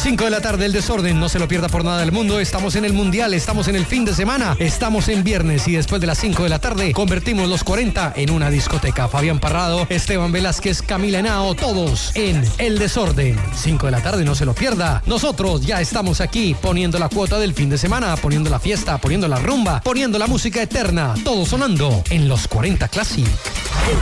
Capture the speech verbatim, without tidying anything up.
cinco de la tarde, El Desorden, no se lo pierda por nada del mundo. Estamos en el Mundial, estamos en el fin de semana, estamos en viernes y después de las cinco de la tarde convertimos los cuarenta en una discoteca. Fabián Parrado, Esteban Velázquez, Camila Henao, todos en El Desorden. cinco de la tarde, no se lo pierda. Nosotros ya estamos aquí poniendo la cuota del fin de semana, poniendo la fiesta, poniendo la rumba, poniendo la música eterna, todo sonando en los cuarenta Classic.